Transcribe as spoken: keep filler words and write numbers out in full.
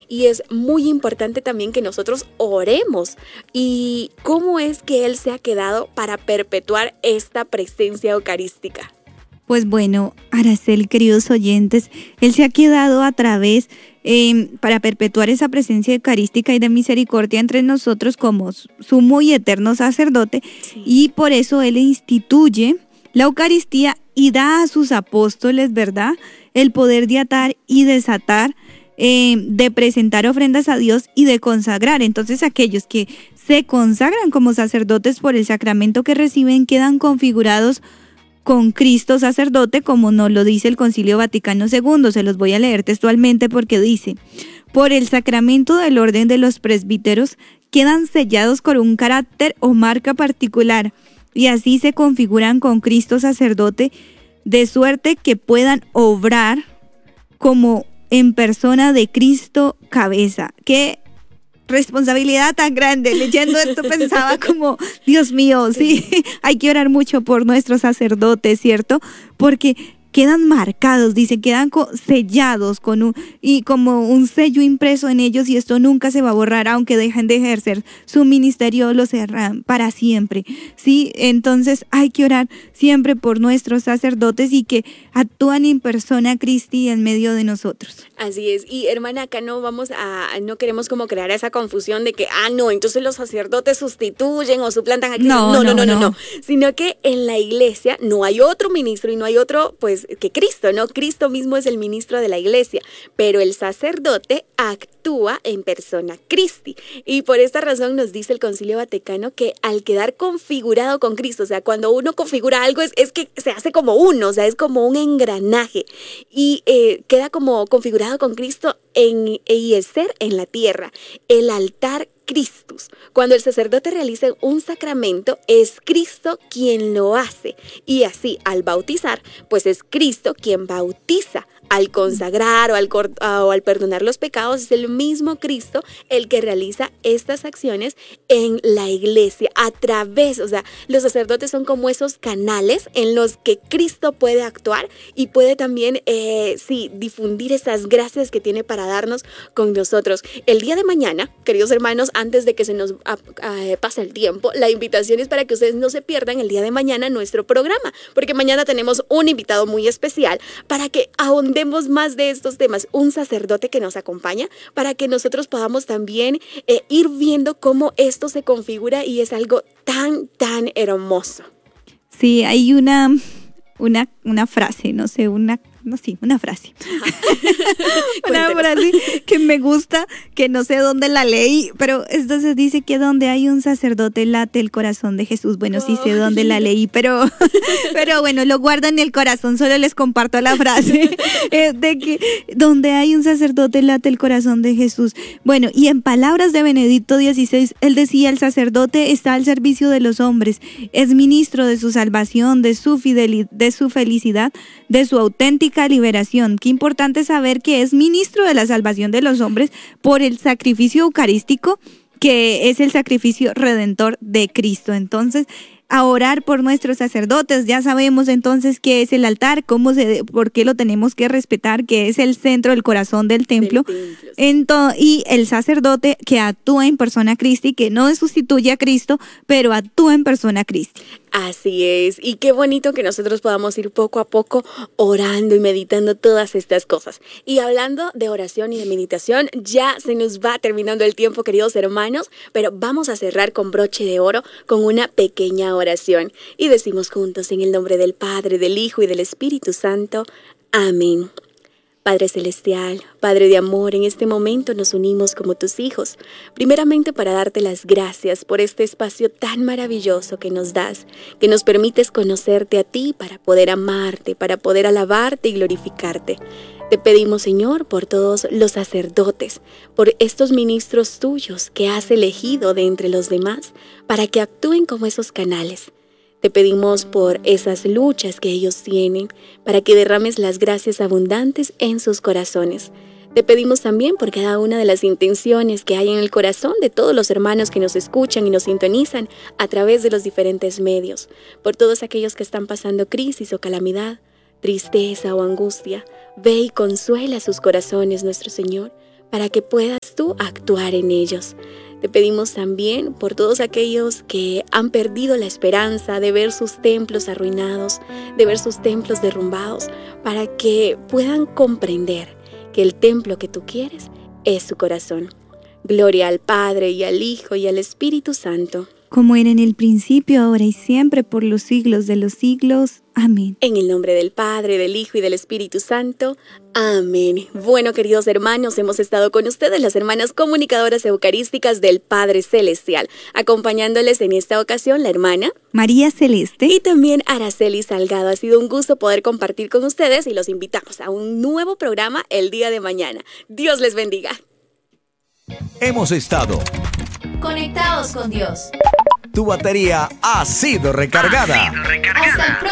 y es muy importante también que nosotros oremos. ¿Y cómo es que Él se ha quedado para perpetuar esta presencia eucarística? Pues bueno, Araceli, queridos oyentes, Él se ha quedado a través eh, para perpetuar esa presencia eucarística y de misericordia entre nosotros como sumo y eterno sacerdote, sí. Y por eso Él instituye la Eucaristía y da a sus apóstoles, ¿verdad?, el poder de atar y desatar, eh, de presentar ofrendas a Dios y de consagrar. Entonces aquellos que se consagran como sacerdotes por el sacramento que reciben quedan configurados con Cristo sacerdote, como nos lo dice el Concilio Vaticano segundo. Se los voy a leer textualmente porque dice: por el sacramento del orden de los presbíteros quedan sellados con un carácter o marca particular y así se configuran con Cristo sacerdote, de suerte que puedan obrar como en persona de Cristo cabeza. ¡Qué responsabilidad tan grande! Leyendo esto pensaba como, Dios mío, sí, hay que orar mucho por nuestros sacerdotes, ¿cierto? Porque quedan marcados, dice, quedan sellados con un, y como un sello impreso en ellos, y esto nunca se va a borrar, aunque dejen de ejercer su ministerio, lo cerran para siempre, ¿sí? Entonces hay que orar siempre por nuestros sacerdotes y que actúan en persona Christi en medio de nosotros. Así es, y hermana, acá no vamos a, no queremos como crear esa confusión de que, ah, no, entonces los sacerdotes sustituyen o suplantan a Cristo. No, no, no, no, no, no, no, sino que en la iglesia no hay otro ministro y no hay otro, pues, que Cristo, ¿no? Cristo mismo es el ministro de la iglesia, pero el sacerdote actúa en persona Christi. Y por esta razón nos dice el Concilio Vaticano que al quedar configurado con Cristo, o sea, cuando uno configura algo es, es que se hace como uno, o sea, es como un engranaje y eh, queda como configurado con Cristo en, y el ser en la tierra, el altar Christus. Cuando el sacerdote realiza un sacramento, es Cristo quien lo hace. Y así, al bautizar, pues es Cristo quien bautiza. Al consagrar o al, o al perdonar los pecados, es el mismo Cristo el que realiza estas acciones en la iglesia a través, o sea, los sacerdotes son como esos canales en los que Cristo puede actuar y puede también, eh, sí, difundir esas gracias que tiene para darnos con nosotros. El día de mañana, queridos hermanos, antes de que se nos a, a, pase el tiempo, la invitación es para que ustedes no se pierdan el día de mañana nuestro programa, porque mañana tenemos un invitado muy especial para que ahondemos más de estos temas, un sacerdote que nos acompaña para que nosotros podamos también eh, ir viendo cómo esto se configura y es algo tan, tan hermoso. Sí, hay una, una, una frase, no sé, una No, sí, una frase. Una frase que me gusta, que no sé dónde la leí, pero entonces dice que donde hay un sacerdote late el corazón de Jesús. Bueno, sí sé dónde la leí, pero, pero bueno, lo guardo en el corazón, solo les comparto la frase eh, de que donde hay un sacerdote late el corazón de Jesús. Bueno, y en palabras de Benedicto dieciséis, él decía: el sacerdote está al servicio de los hombres, es ministro de su salvación, de su fidelidad, de su felicidad, de su auténtica liberación. Qué importante saber que es ministro de la salvación de los hombres por el sacrificio eucarístico, que es el sacrificio redentor de Cristo. Entonces, a orar por nuestros sacerdotes. Ya sabemos entonces qué es el altar, cómo se, por qué lo tenemos que respetar, que es el centro del corazón del templo. Del templo sí. Entonces, y el sacerdote que actúa en persona Christi, que no sustituye a Cristo, pero actúa en persona Christi. Así es, y qué bonito que nosotros podamos ir poco a poco orando y meditando todas estas cosas. Y hablando de oración y de meditación, ya se nos va terminando el tiempo, queridos hermanos, pero vamos a cerrar con broche de oro con una pequeña oración. Y decimos juntos en el nombre del Padre, del Hijo y del Espíritu Santo. Amén. Padre Celestial, Padre de amor, en este momento nos unimos como tus hijos, primeramente para darte las gracias por este espacio tan maravilloso que nos das, que nos permites conocerte a ti para poder amarte, para poder alabarte y glorificarte. Te pedimos, Señor, por todos los sacerdotes, por estos ministros tuyos que has elegido de entre los demás, para que actúen como esos canales. Te pedimos por esas luchas que ellos tienen, para que derrames las gracias abundantes en sus corazones. Te pedimos también por cada una de las intenciones que hay en el corazón de todos los hermanos que nos escuchan y nos sintonizan a través de los diferentes medios, por todos aquellos que están pasando crisis o calamidad, tristeza o angustia. Ve y consuela sus corazones, nuestro Señor, para que puedas tú a actuar en ellos. Te pedimos también por todos aquellos que han perdido la esperanza de ver sus templos arruinados, de ver sus templos derrumbados, para que puedan comprender que el templo que tú quieres es su corazón. Gloria al Padre y al Hijo y al Espíritu Santo. Como era en el principio, ahora y siempre, por los siglos de los siglos. Amén. En el nombre del Padre, del Hijo y del Espíritu Santo. Amén. Bueno, queridos hermanos, hemos estado con ustedes, las hermanas comunicadoras eucarísticas del Padre Celestial, acompañándoles en esta ocasión la hermana María Celeste y también Araceli Salgado. Ha sido un gusto poder compartir con ustedes y los invitamos a un nuevo programa el día de mañana. Dios les bendiga. Hemos estado conectados con Dios. Tu batería ha sido recargada. Ha sido recargada. Hasta el